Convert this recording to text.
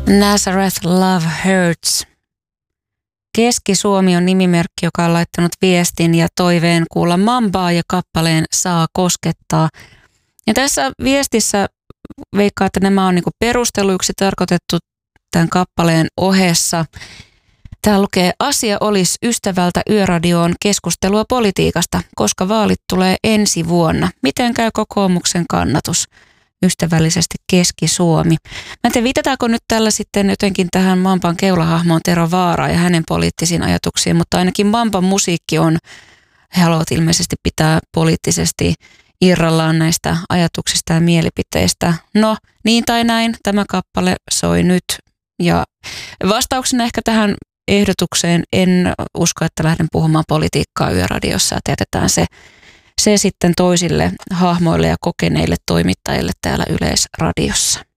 Nazareth Love Hurts. Keski-Suomi on nimimerkki, joka on laittanut viestin ja toiveen kuulla Mambaa ja kappaleen Saa koskettaa. Ja tässä viestissä veikkaa, että nämä on niinku perusteluiksi tarkoitettu tämän kappaleen ohessa. Täällä lukee, asia olisi ystävältä Yöradioon keskustelua politiikasta, koska vaalit tulee ensi vuonna. Miten käy kokoomuksen kannatus? Ystävällisesti Keski-Suomi. Mä en tiedä, viitataanko nyt tällä sitten jotenkin tähän Mamban keulahahmoon Tero Vaaraan ja hänen poliittisiin ajatuksiin, mutta ainakin Mamban musiikki on, he haluavat ilmeisesti pitää poliittisesti irrallaan näistä ajatuksista ja mielipiteistä. No, niin tai näin, tämä kappale soi nyt. Ja vastauksena ehkä tähän ehdotukseen en usko, että lähden puhumaan politiikkaa Yöradiossa, että jätetään se sitten toisille hahmoille ja kokeneille toimittajille täällä Yleisradiossa.